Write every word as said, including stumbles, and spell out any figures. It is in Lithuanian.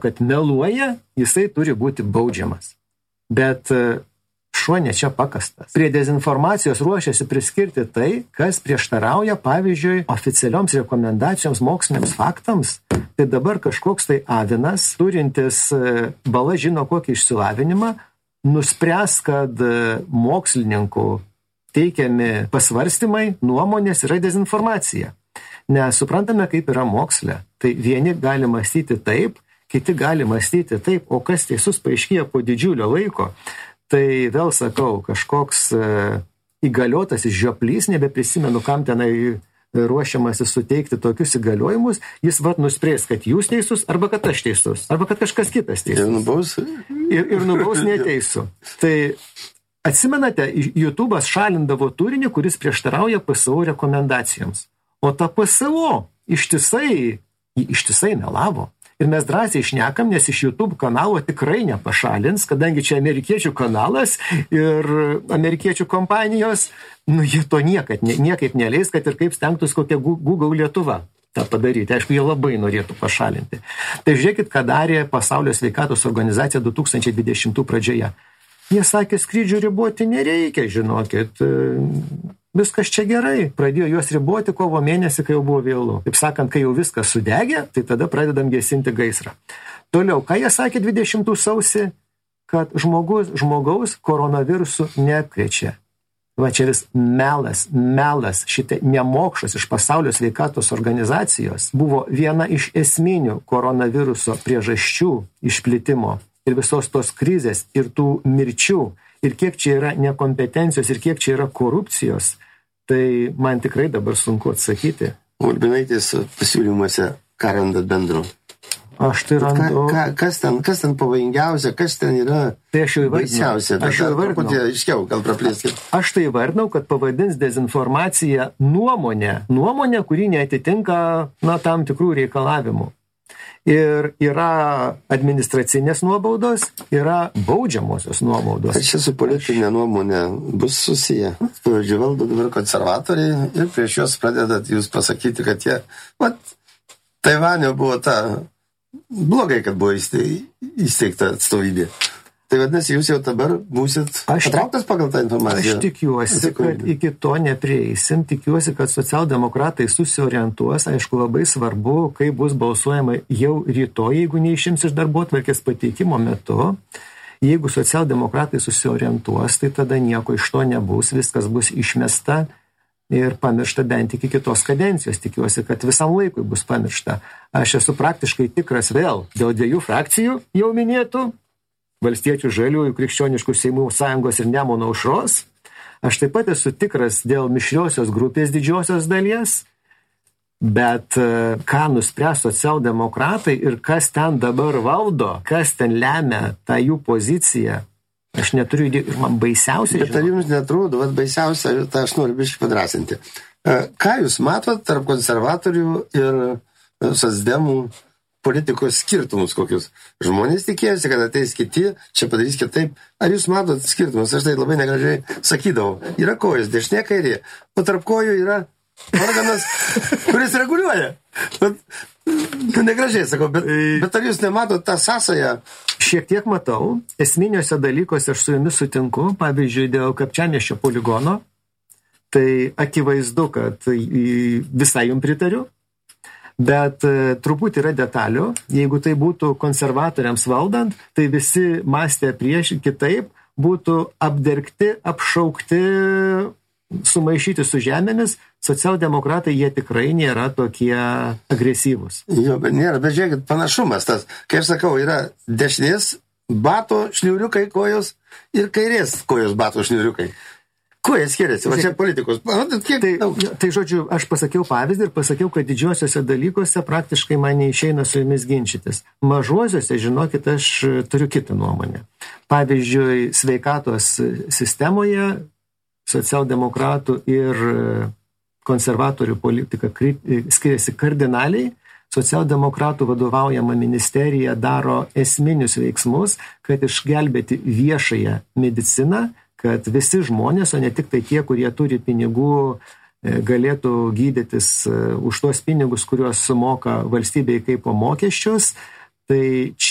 kad meluoja, jisai turi būti baudžiamas. Bet šuo ne čia pakastas. Prie dezinformacijos ruošiasi priskirti tai, kas prieštarauja, pavyzdžiui, oficialioms rekomendacijoms, moksliniams faktams. Tai dabar kažkoks tai avinas, turintis bala žino kokį išsilavinimą, nuspręs, kad mokslininkų teikiami pasvarstymai, nuomonės yra dezinformacija. Nes suprantame, kaip yra moksle. Tai vieni gali mąstyti taip, kiti gali mąstyti taip, o kas teisus paaiškėja po didžiulio laiko. Tai vėl sakau, kažkoks įgaliotas žioplys, nebeprisimenu, kam tenai ruošiamasi suteikti tokius įgaliojimus, jis vat nuspręs, kad jūs teisus, arba kad aš teisus, arba kad kažkas kitas teisus. Ir nubaus. Ir, ir nubaus neteisų. Tai atsimenate, YouTube'as šalindavo turinį, kuris prieštarauja P S O rekomendacijoms. O ta P S O ištisai, ištisai melavo. Ir mes drąsiai šnekam, nes iš YouTube kanalo tikrai nepašalins, kadangi čia amerikiečių kanalas ir amerikiečių kompanijos, nu jie to niekad, niekaip neleis, kad ir kaip stengtus kokia Google Lietuva tą padaryti. Aišku, jie labai norėtų pašalinti. Tai žiūrėkit, ką darė Pasaulio sveikatos organizacija du tūkstančiai dvidešimtų pradžioje. Jie sakė, skrydžių riboti nereikia, žinokit. Viskas čia gerai. Pradėjo juos riboti kovo mėnesį, kai jau buvo vėlu. Taip sakant, kai jau viskas sudegė, tai tada pradedam gesinti gaisrą. Toliau, ką jie sakė dvidešimtų sausį, kad žmogus, žmogaus koronavirusų neapkrečia. Va čia vis melas, melas, šitie nemokšas iš Pasaulio sveikatos organizacijos buvo viena iš esminių koronaviruso priežasčių išplitimo ir visos tos krizės ir tų mirčių. Ir kiek čia yra nekompetencijos, ir kiek čia yra korupcijos, tai man tikrai dabar sunku atsakyti. Urbinaitės pasiūlymuose, ką randat bendro? Aš tai randu... Ka, ka, kas, ten, kas ten pavojingiausia, kas ten yra tai aš jau baisiausia? Aš jau įvardinau. Aiškiau, gal praplėskit. Aš tai įvardinau, kad pavadins dezinformaciją nuomonę. Nuomonę, kuri neatitinka na, tam tikrų reikalavimų. Ir yra administracinės nuobaudos, yra baudžiamosios nuobaudos. Tai čia su politinė nuomonė bus susiję. Pavyzdžiui, valdo dabar konservatoriai ir prieš juos pradedat jūs pasakyti, kad jie, vat, Taivanio buvo ta, blogai, kad buvo įsteigta atstovybė. Tai vadinasi, jūs jau dabar būsit patrauktas pagal tą informaciją. Aš tikiuosi, kad iki to neprieisim. Tikiuosi, kad socialdemokratai susiorientuos. Aišku, labai svarbu, kaip bus balsuojama jau rytoj, jeigu neišims iš darbotvarkės pateikimo metu. Jeigu socialdemokratai susiorientuos, tai tada nieko iš to nebus. Viskas bus išmesta ir pamiršta bent iki kitos kadencijos. Tikiuosi, kad visam laikui bus pamiršta. Aš esu praktiškai tikras vėl dėl dviejų frakcijų jau minėtų. Valstiečių, Žaliųjų, Krikščioniškų Seimų sąjungos ir Nemuno aušros. Aš taip pat esu tikras dėl mišriosios grupės didžiosios dalies, bet ką nuspręs socialdemokratai ir kas ten dabar valdo, kas ten lemia tą jų poziciją, aš neturiu idėjų ir man baisiausia. Bet ar jums netrodo, vat baisiausia, tą aš noriu biškį padrasinti. Ką jūs matot tarp konservatorių ir socdemų politikos skirtumus kokius? Žmonės tikėjosi, kad ateis kiti, čia padarys kitaip. Ar jūs matot skirtumus? Aš tai labai negražiai sakydavau. Yra kojos, dešinė kairė, o tarp kojų yra organas, kuris reguliuoja. Bet, negražiai sakau, bet, bet ar jūs nematot tą sąsają? Šiek tiek matau. Esminiuose dalykuose aš su jumis sutinku. Pavyzdžiui, dėl Kapčiamiesčio poligono. Tai akivaizdu, kad visai jums pritariu. Bet e, truputį yra detalių. Jeigu tai būtų konservatoriams valdant, tai visi mąstė prieš kitaip, būtų apdergti, apšaukti, sumaišyti su žemėmis. Socialdemokratai jie tikrai nėra tokie agresyvūs. Jo, bet nėra, bet žiūrėkit, panašumas tas. Kaip aš sakau, yra dešinės bato šniuriukai kojos ir kairės kojos bato šniuriukai. Kuo jie skiriasi? Va čia politikos. Kiek tai, daug? Tai žodžiu, aš pasakiau pavyzdį ir pasakiau, kad didžiuosiuose dalykuose praktiškai man neišeina su jumis ginčytis. Mažuosiuose, žinokit, aš turiu kitą nuomonę. Pavyzdžiui, sveikatos sistemoje socialdemokratų ir konservatorių politika skiriasi kardinaliai. Socialdemokratų vadovaujama ministerija daro esminius veiksmus, kad išgelbėti viešąją mediciną, kad visi žmonės, o ne tik tai tie, kurie turi pinigų, galėtų gydytis už tuos pinigus, kuriuos sumoka valstybei kaip po mokesčius. Tai